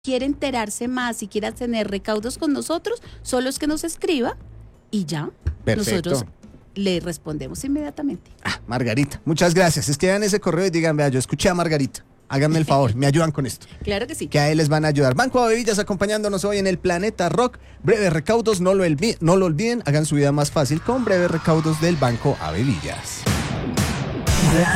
quiere enterarse más y quiera tener recaudos con nosotros, solo es que nos escriba y ya. Perfecto. Nosotros le respondemos inmediatamente. Margarita, muchas gracias. Escriban ese correo y digan, vea, yo escuché a Margarita. Háganme el favor, me ayudan con esto. Claro que sí. Que a él les van a ayudar. Banco Avevillas acompañándonos hoy en el Planeta Rock. Breves recaudos, no lo olviden. Hagan su vida más fácil con breves recaudos del Banco Avevillas.